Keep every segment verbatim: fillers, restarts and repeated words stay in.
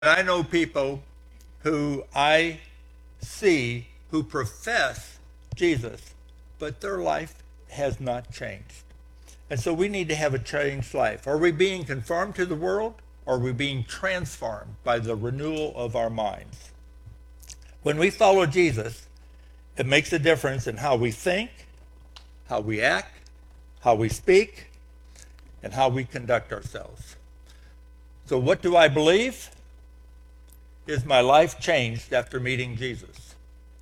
I know people who I see who profess Jesus, but their life has not changed. And so we need to have a changed life. Are we being conformed to the world? Or are we being transformed by the renewal of our minds? When we follow Jesus, it makes a difference in how we think, how we act, how we speak, and how we conduct ourselves. So what do I believe? Is my life changed after meeting Jesus?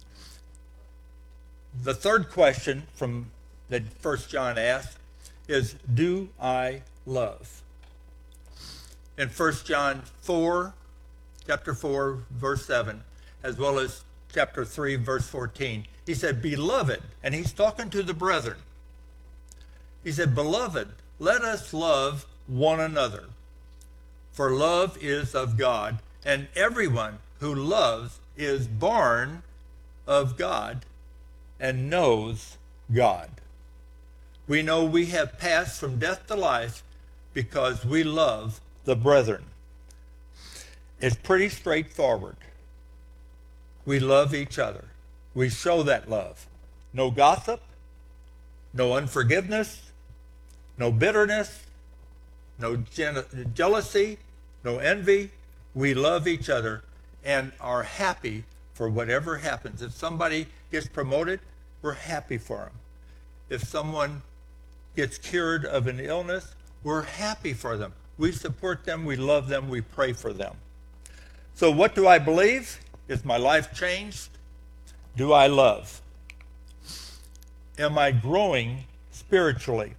The third question from that First John asked is, do I love? In First John four, chapter four, verse seven, as well as chapter three, verse fourteen, he said, beloved, and he's talking to the brethren. He said, beloved, let us love one another, for love is of God, and everyone who loves is born of God and knows God. We know we have passed from death to life because we love the brethren. It's pretty straightforward. We love each other. We show that love. No gossip, no unforgiveness, no bitterness, no gen- jealousy, no envy. We love each other and are happy for whatever happens. If somebody gets promoted, we're happy for them. If someone gets cured of an illness, we're happy for them. We support them, we love them, we pray for them. So what do I believe? Is my life changed? Do I love? Am I growing spiritually?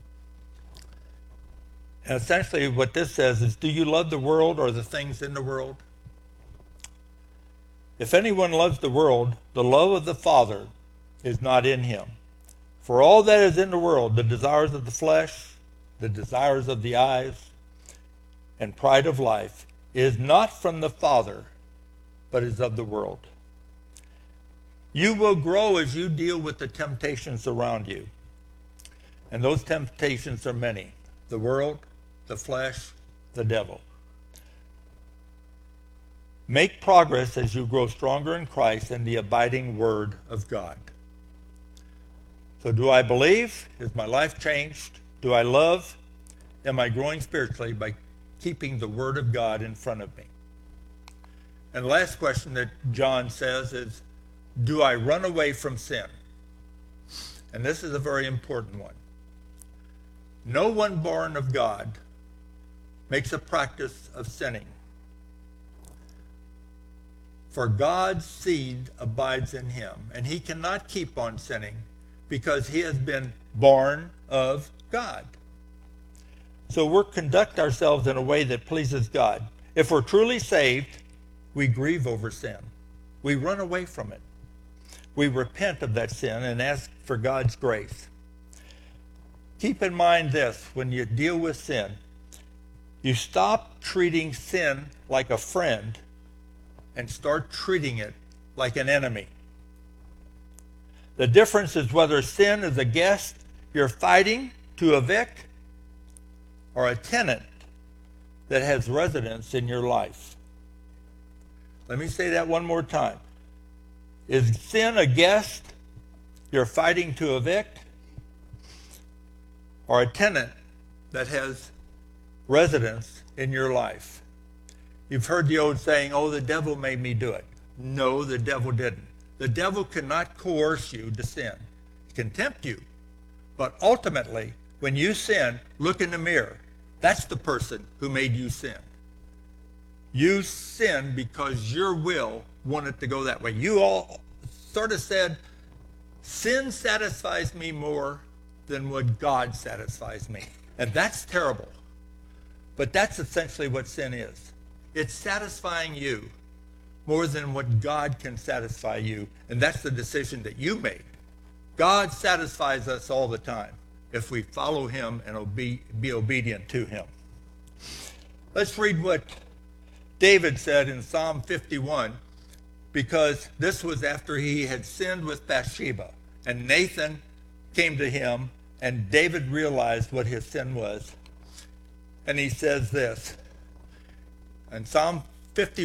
And essentially what this says is, do you love the world or the things in the world? If anyone loves the world, the love of the Father is not in him. For all that is in the world, the desires of the flesh, the desires of the eyes, and pride of life, is not from the Father, but is of the world. You will grow as you deal with the temptations around you. And those temptations are many. The world, the flesh, the devil. Make progress as you grow stronger in Christ and the abiding Word of God. So do I believe? Is my life changed? Do I love? Am I growing spiritually by keeping the Word of God in front of me? And the last question that John says is, do I run away from sin? And this is a very important one. No one born of God makes a practice of sinning. For God's seed abides in him, and he cannot keep on sinning because he has been born of God. So we'll conduct ourselves in a way that pleases God. If we're truly saved, we grieve over sin. We run away from it. We repent of that sin and ask for God's grace. Keep in mind this, when you deal with sin, you stop treating sin like a friend and start treating it like an enemy. The difference is whether sin is a guest you're fighting to evict or a tenant that has residence in your life. Let me say that one more time. Is sin a guest you're fighting to evict or a tenant that has residence in your life? You've heard the old saying, oh, the devil made me do it. No, the devil didn't. The devil cannot coerce you to sin. He can tempt you. But ultimately, when you sin, look in the mirror. That's the person who made you sin. You sinned because your will wanted to go that way. You all sort of said, sin satisfies me more than what God satisfies me. And that's terrible. But that's essentially what sin is. It's satisfying you more than what God can satisfy you. And that's the decision that you made. God satisfies us all the time if we follow him and obe- be obedient to him. Let's read what David said in Psalm fifty-one, because this was after he had sinned with Bathsheba. And Nathan came to him, and David realized what his sin was. And he says this, in Psalm fifty